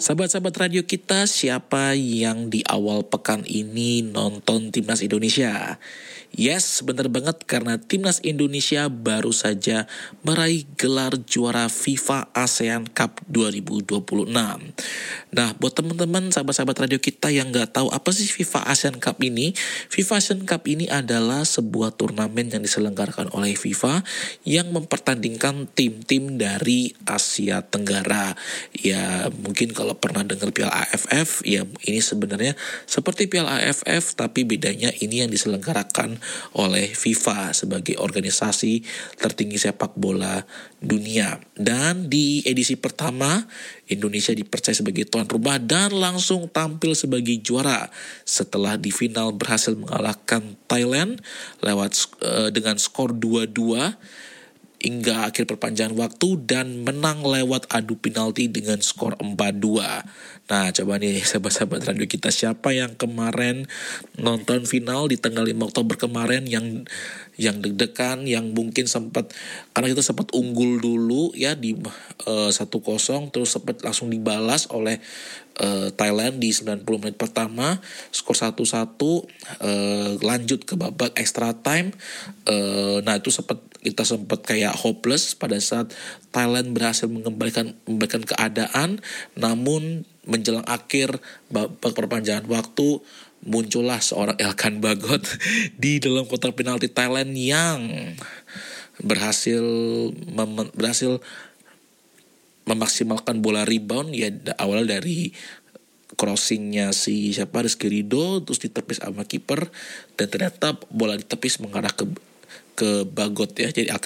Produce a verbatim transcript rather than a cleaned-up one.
Sahabat-sahabat radio kita, siapa yang di awal pekan ini nonton Timnas Indonesia? Yes, benar banget karena Timnas Indonesia baru saja meraih gelar juara FIFA ASEAN Cup dua ribu dua puluh enam. Nah, buat teman-teman sahabat-sahabat radio kita yang nggak tahu apa sih FIFA ASEAN Cup ini, FIFA ASEAN Cup ini adalah sebuah turnamen yang diselenggarakan oleh FIFA yang mempertandingkan tim-tim dari Asia Tenggara. Ya, mungkin kalau pernah dengar Piala A F F, ya ini sebenarnya seperti Piala A F F, tapi bedanya ini yang diselenggarakan oleh FIFA sebagai organisasi tertinggi sepak bola dunia. Dan di edisi pertama, Indonesia dipercaya sebagai tuan rumah dan langsung tampil sebagai juara setelah di final berhasil mengalahkan Thailand lewat uh, dengan skor dua dua hingga akhir perpanjangan waktu dan menang lewat adu penalti dengan skor empat dua. Nah, coba nih sahabat-sahabat radio kita, siapa yang kemarin nonton final di tanggal lima Oktober kemarin yang yang deg-degan, yang mungkin sempat karena kita sempat unggul dulu ya di uh, satu kosong, terus sempat langsung dibalas oleh uh, Thailand di sembilan puluh menit pertama, skor satu satu, uh, lanjut ke babak extra time. Uh, nah, itu sempat kita sempat kayak hopeless pada saat Thailand berhasil mengembalikan mengembalikan keadaan, namun menjelang akhir babak perpanjangan waktu muncullah seorang Elkan Bagot di dalam kotak penalti Thailand yang berhasil mem- berhasil memaksimalkan bola rebound ya, awal dari crossingnya si siapa Rizky Ridho, terus ditepis sama kiper dan ternyata bola ditepis mengarah ke ke Bagot ya. Jadi